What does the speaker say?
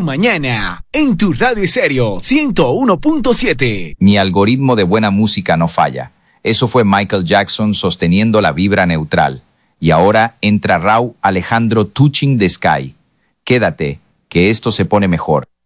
mañana, en tu radio estéreo 101.7. Mi algoritmo de buena música no falla. Eso fue Michael Jackson sosteniendo la vibra neutral. Y ahora entra Rauw Alejandro Touching the Sky. Quédate, que esto se pone mejor.